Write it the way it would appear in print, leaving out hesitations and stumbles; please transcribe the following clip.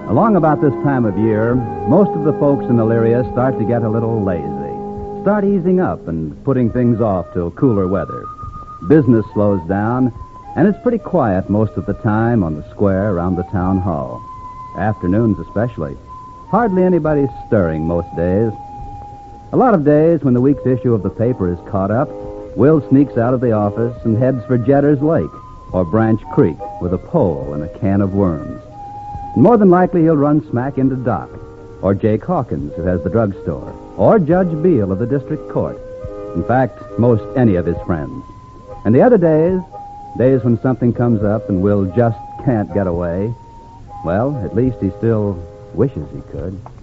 Along about this time of year, most of the folks in Elyria start to get a little lazy, start easing up and putting things off till cooler weather. Business slows down, and it's pretty quiet most of the time on the square around the town hall. Afternoons especially. Hardly anybody's stirring most days. A lot of days when the week's issue of the paper is caught up, Will sneaks out of the office and heads for Jetter's Lake or Branch Creek with a pole and a can of worms. And more than likely he'll run smack into Doc or Jake Hawkins, who has the drugstore, or Judge Beale of the district court. In fact, most any of his friends. And the other days when something comes up and Will just can't get away, well, at least he still wishes he could.